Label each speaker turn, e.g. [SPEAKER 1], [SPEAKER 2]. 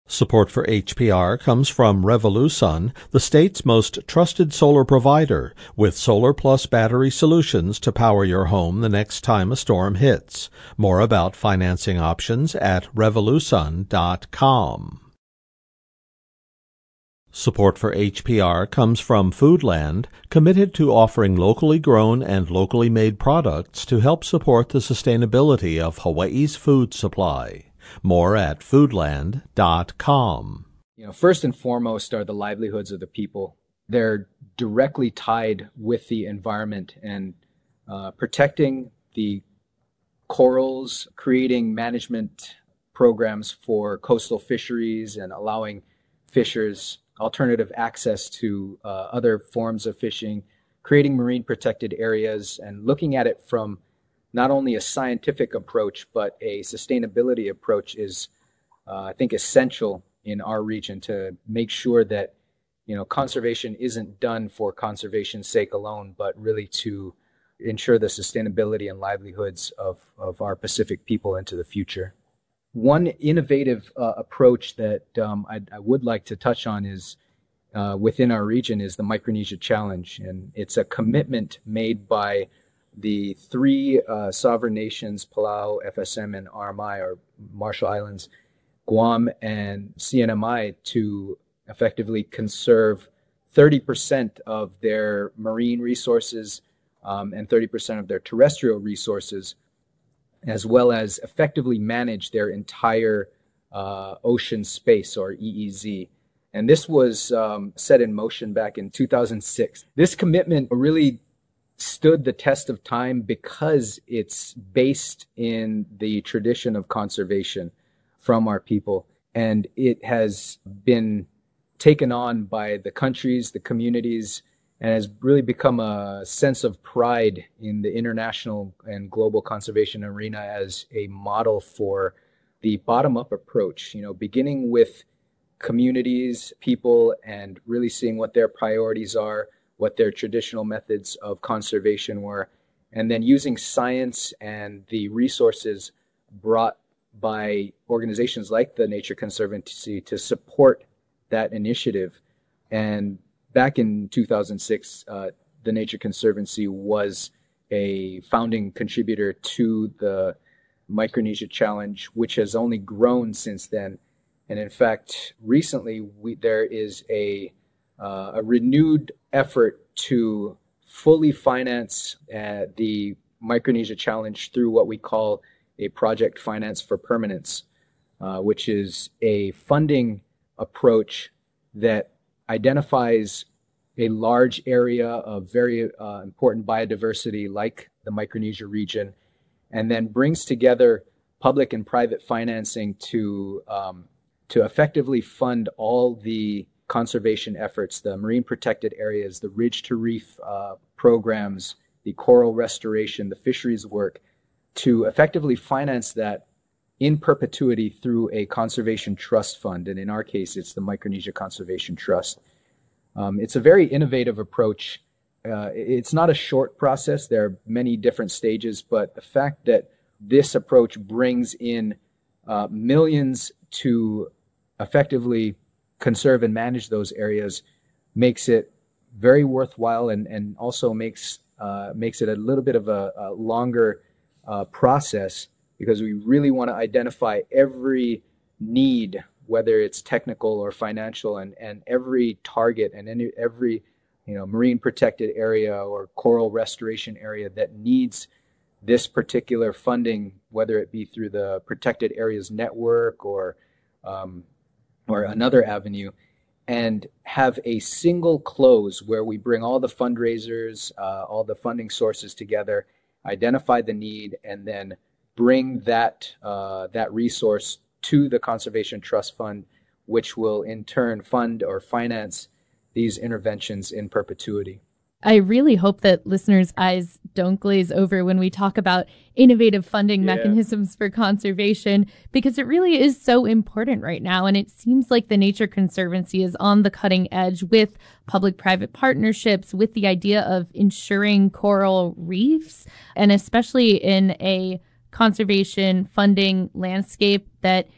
[SPEAKER 1] Support for HPR comes from Revolusun, the state's most trusted solar provider, with Solar Plus battery solutions to power your home the next time a storm hits. More about financing options at revolusun.com. Support for HPR comes from Foodland, committed to offering locally grown and locally made products to help support the sustainability of Hawaii's food supply. More at foodland.com.
[SPEAKER 2] First and foremost are the livelihoods of the people. They're directly tied with the environment, and protecting the corals, creating management programs for coastal fisheries and allowing fishers alternative access to other forms of fishing, creating marine protected areas, and looking at it from not only a scientific approach, but a sustainability approach is, I think, essential in our region to make sure that, conservation isn't done for conservation's sake alone, but really to ensure the sustainability and livelihoods of our Pacific people into the future. One innovative approach that I would like to touch on is within our region is the Micronesia Challenge, and it's a commitment made by the three sovereign nations, Palau, FSM, and RMI, or Marshall Islands, Guam, and CNMI, to effectively conserve 30% of their marine resources and 30% of their terrestrial resources, as well as effectively manage their entire ocean space, or EEZ. And this was set in motion back in 2006. This commitment really stood the test of time because it's based in the tradition of conservation from our people. And it has been taken on by the countries, the communities, and has really become a sense of pride in the international and global conservation arena as a model for the bottom-up approach, beginning with communities, people, and really seeing what their priorities are, what their traditional methods of conservation were, and then using science and the resources brought by organizations like the Nature Conservancy to support that initiative. And back in 2006, the Nature Conservancy was a founding contributor to the Micronesia Challenge, which has only grown since then. And in fact, recently there is a renewed effort to fully finance the Micronesia Challenge through what we call a Project Finance for Permanence, which is a funding approach that identifies a large area of very important biodiversity like the Micronesia region, and then brings together public and private financing to effectively fund all the conservation efforts, the marine protected areas, the ridge to reef programs, the coral restoration, the fisheries work, to effectively finance that in perpetuity through a conservation trust fund. And in our case, it's the Micronesia Conservation Trust. It's a very innovative approach. It's not a short process. There are many different stages, but the fact that this approach brings in millions to effectively conserve and manage those areas makes it very worthwhile, and also makes it a little bit of a longer process, because we really want to identify every need, whether it's technical or financial, and every target and every marine protected area or coral restoration area that needs this particular funding, whether it be through the Protected Areas Network or another avenue, and have a single close where we bring all the fundraisers, all the funding sources together, identify the need, and then bring that resource to the Conservation Trust Fund, which will in turn fund or finance these interventions in perpetuity.
[SPEAKER 3] I really hope that listeners' eyes don't glaze over when we talk about innovative funding mechanisms for conservation, because it really is so important right now. And it seems like the Nature Conservancy is on the cutting edge with public-private partnerships, with the idea of ensuring coral reefs, and especially in a conservation funding landscape that